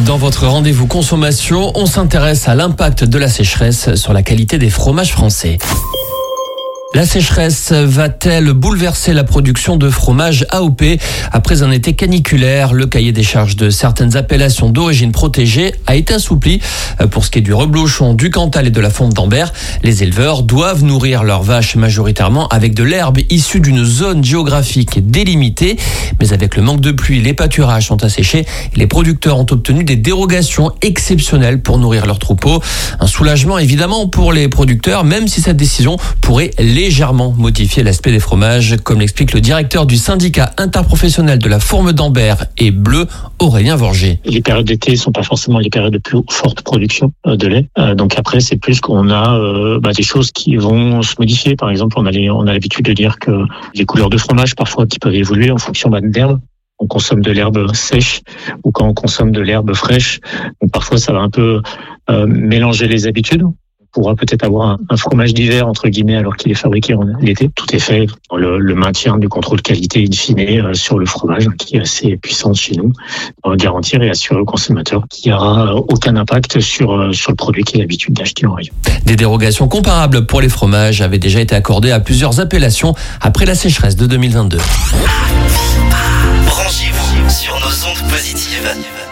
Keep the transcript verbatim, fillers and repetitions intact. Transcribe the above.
Dans votre rendez-vous consommation, on s'intéresse à l'impact de la sécheresse sur la qualité des fromages français. La sécheresse va-t-elle bouleverser la production de fromage A O P ? Après un été caniculaire, le cahier des charges de certaines appellations d'origine protégée a été assoupli. Pour ce qui est du reblochon, du Cantal et de la fonte d'Ambert, les éleveurs doivent nourrir leurs vaches majoritairement avec de l'herbe issue d'une zone géographique délimitée. Mais avec le manque de pluie, les pâturages sont asséchés et les producteurs ont obtenu des dérogations exceptionnelles pour nourrir leurs troupeaux. Un soulagement évidemment pour les producteurs, même si cette décision pourrait les légèrement modifier l'aspect des fromages, comme l'explique le directeur du syndicat interprofessionnel de la fourme d'Ambert et Bleu, Aurélien Vorger. Les périodes d'été ne sont pas forcément les périodes de plus forte production de lait. Euh, donc après, c'est plus qu'on a euh, bah, des choses qui vont se modifier. Par exemple, on a, les, on a l'habitude de dire que les couleurs de fromage, parfois, qui peuvent évoluer en fonction bah, d'herbe. On consomme de l'herbe sèche ou quand on consomme de l'herbe fraîche. Donc parfois, ça va un peu euh, mélanger les habitudes. On pourra peut-être avoir un, un fromage d'hiver, entre guillemets, alors qu'il est fabriqué en l'été. Tout est fait dans le, le maintien du contrôle qualité in fine euh, sur le fromage, qui est assez puissant chez nous, pour garantir et assurer au consommateur qu'il n'y aura aucun impact sur, euh, sur le produit qu'il a l'habitude d'acheter en rayon. Des dérogations comparables pour les fromages avaient déjà été accordées à plusieurs appellations après la sécheresse de deux mille vingt-deux. Branchez-vous sur nos ondes positives.